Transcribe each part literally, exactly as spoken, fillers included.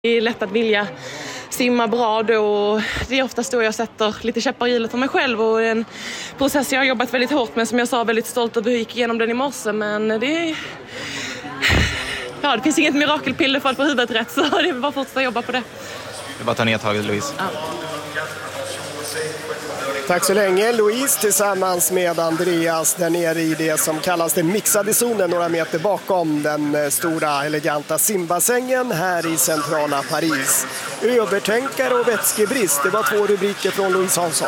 Det är lätt att vilja simma bra då. Det är oftast då jag sätter lite käppar i hjulet för mig själv, och en process jag har jobbat väldigt hårt med, som jag sa, väldigt stolt över hur jag gick igenom den i morse. Men det, ja, det finns inget mirakelpiller för att få huvudet rätt, så det är bara att fortsätta jobba på det. Det är bara att ta ner taget, Louise. Ja. Tack så länge, Louise, tillsammans med Andreas där nere i det som kallas den mixade zonen, några meter bakom den stora eleganta simbassängen här i centrala Paris. Övertänkare och vätskebrist, det var två rubriker från Louise Hansson.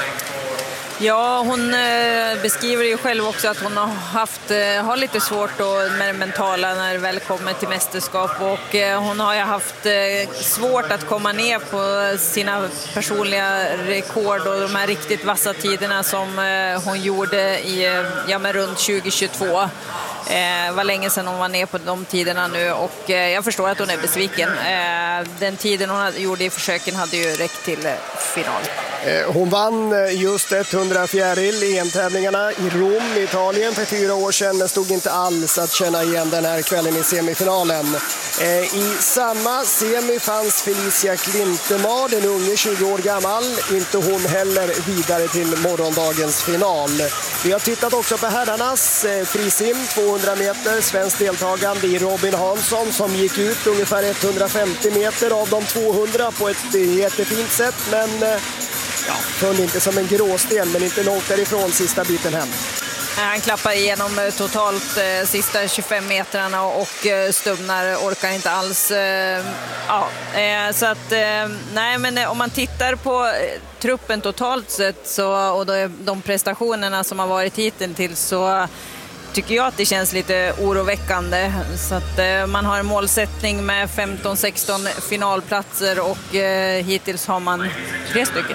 Ja, hon eh, beskriver ju själv också att hon har haft eh, har lite svårt då med det mentala när det väl kommer till mästerskap, och eh, hon har ju haft eh, svårt att komma ner på sina personliga rekord och de här riktigt vassa tiderna som eh, hon gjorde i ja, men runt tjugo tjugotvå. Det var länge sedan hon var ner på de tiderna nu, och eh, jag förstår att hon är besviken. Eh, den tiden hon gjorde i försöken hade ju räckt till eh, final. Hon vann just hundra fjäril i E M-tävlingarna i Rom, Italien för fyra år sedan, men stod inte alls att känna igen den här kvällen i semifinalen. I samma semi fanns Felicia Klintemar, den unge tjugo år gammal, inte hon heller vidare till morgondagens final. Vi har tittat också på herrarnas frisim, tvåhundra meter, svensk deltagande i Robin Hansson som gick ut ungefär etthundrafemtio meter av de tvåhundra på ett jättefint sätt, men ja, föll inte som en gråsten, men inte långt därifrån sista biten hem. Han klappar igenom totalt eh, sista tjugofem metrarna och eh, Stubnar orkar inte alls. Eh, ja, eh, så att eh, nej, men eh, om man tittar på eh, truppen totalt sett så, och då, de prestationerna som har varit hittills, så tycker jag att det känns lite oroväckande. Så att eh, man har en målsättning med femton sexton finalplatser, och eh, hittills har man tre stycken.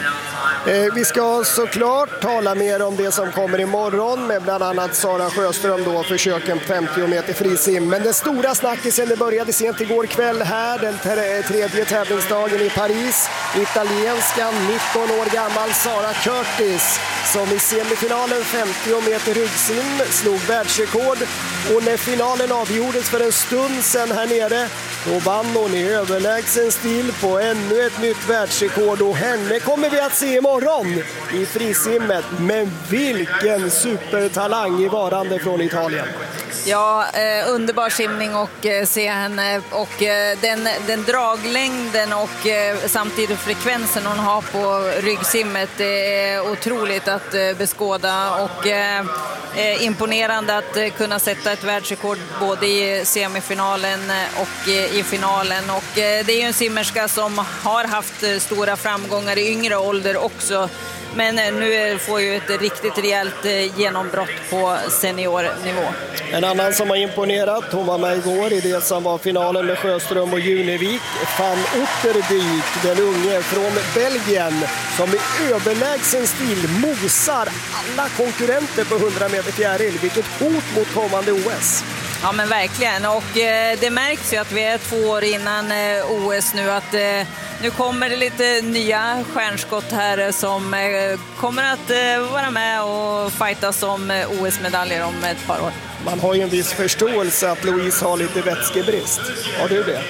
Eh, vi ska såklart tala mer om det som kommer imorgon med bland annat Sara Sjöström då, försöken femtio meter frisim. Men den stora snackisen, det började sent igår kväll här, den tredje tävlingsdagen i Paris. Italienskan, nitton år gammal Sara Curtis, som i semifinalen femtio meter ryggsim slog världsrekord, och när finalen avgjordes för en stund sedan här nere, då vann hon i överlägsen stil på ännu ett nytt världsrekord, och henne kommer vi att se imorgon i frisimmet. Men vilken supertalang i varande från Italien. Ja, eh, underbar simning och eh, se henne, och eh, den, den draglängden och eh, samtidigt frekvensen hon har på ryggsimmet, det är otroligt att eh, beskåda, och eh, eh, imponerande att eh, kunna sätta ett världsrekord både i semifinalen och eh, i finalen, och eh, det är ju en simmerska som har haft eh, stora framgångar i yngre ålder också. Men nu får ju ett riktigt rejält genombrott på seniornivå. En annan som har imponerat, hon var med igår i det som var finalen med Sjöström och Junevik, Van Otterdyk, den unge från Belgien, som i överlägsen stil mosar alla konkurrenter på hundra meter fjäril. Vilket hot mot kommande O S. Ja, men verkligen, och eh, det märks ju att vi är två år innan eh, O S nu, att eh, nu kommer det lite nya stjärnskott här som eh, kommer att eh, vara med och fightas om eh, O S-medaljer om ett par år. Man har ju en viss förståelse att Louise har lite vätskebrist. Har du det?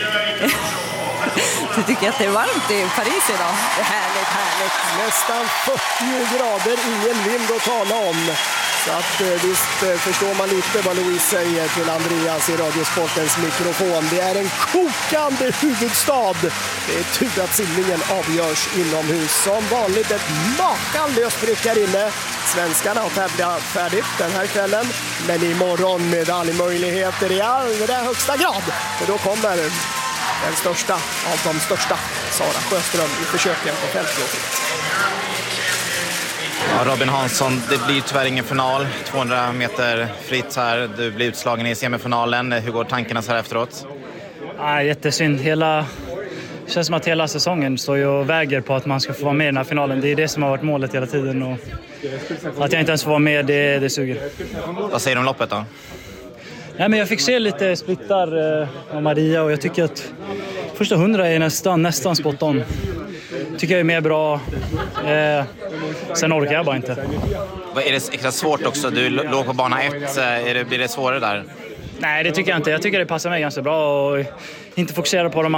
Du tycker att det är varmt i Paris idag? Det är härligt, härligt. Nästan fyrtio grader, ingen vind att tala om. Så att visst förstår man lite vad Louise säger till Andreas i Radiosportens mikrofon. Det är en kokande huvudstad. Det är tur att simningen avgörs inomhus. Som vanligt ett makalöst tryck här inne. Svenskarna har tävlat färdigt den här kvällen. Men imorgon medaljmöjligheter i allra högsta grad. För då kommer den största av de största, Sara Sjöström, i försöken på femtio. Ja, Robin Hansson, det blir tyvärr ingen final. tvåhundra meter fritt här. Du blir utslagen i semifinalen. Hur går tankarna så här efteråt? Ja, jättesynd. Hela, det känns som att hela säsongen står ju och väger på att man ska få vara med i den här finalen. Det är det som har varit målet hela tiden. Och att jag inte ens får vara med, det, det suger. Vad säger du om loppet då? Nej, men jag fick se lite splittar eh, av Maria, och jag tycker att första hundra är nästan, nästan spot on. Tycker jag är mer bra. Eh, sen orkar jag bara inte. Är det extra svårt också? Du låg på bana ett. Är det, blir det svårare där? Nej, det tycker jag inte. Jag tycker det passar mig ganska bra och inte fokusera på de